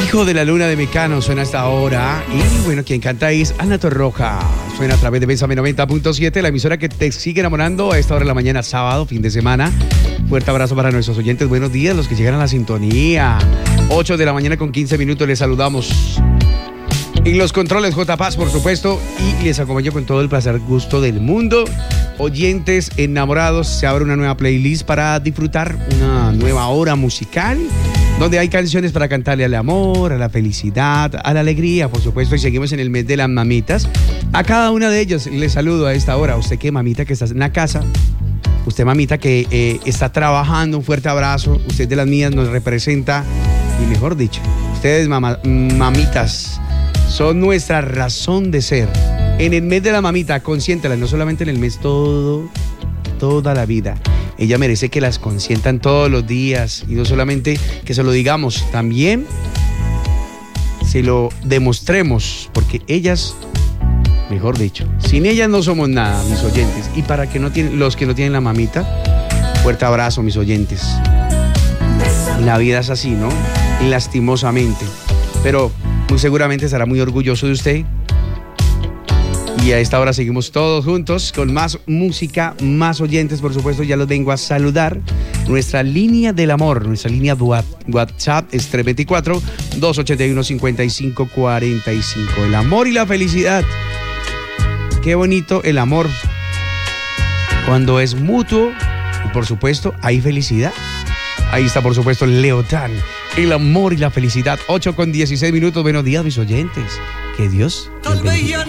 Hijo de la Luna de Mecano suena hasta ahora. Y bueno, quien canta es Ana Torroja. Suena a través de Bésame 90.7, la emisora que te sigue enamorando a esta hora de la mañana, sábado, fin de semana. Fuerte abrazo para nuestros oyentes. Buenos días, los que llegan a la sintonía. 8 de la mañana con 15 minutos, les saludamos. En los controles, J. Paz, por supuesto, y les acompaño con todo el placer, gusto del mundo. Oyentes enamorados, se abre una nueva playlist para disfrutar una nueva hora musical, donde hay canciones para cantarle al amor, a la felicidad, a la alegría, por supuesto, y seguimos en el mes de las mamitas. A cada una de ellas les saludo a esta hora. Usted que mamita que está en la casa, usted mamita que está trabajando, un fuerte abrazo. Usted de las mías nos representa, y mejor dicho, ustedes mamitas son nuestra razón de ser. En el mes de la mamita, consiéntala, no solamente en el mes, toda la vida. Ella merece que las consientan todos los días, y no solamente que se lo digamos, también se lo demostremos, porque ellas, mejor dicho, sin ellas no somos nada, mis oyentes. Y para que los que no tienen la mamita, fuerte abrazo, mis oyentes. La vida es así, ¿no? Lastimosamente. Pero muy seguramente estará muy orgulloso de usted. Y a esta hora seguimos todos juntos con más música, más oyentes, por supuesto. Ya los vengo a saludar. Nuestra línea del amor, nuestra línea WhatsApp es 324-281-5545. El amor y la felicidad. Qué bonito el amor. Cuando es mutuo, y por supuesto, hay felicidad. Ahí está, por supuesto, Leotán. El amor y la felicidad. 8 con 16 minutos. Buenos días, mis oyentes. Que Dios los bendiga.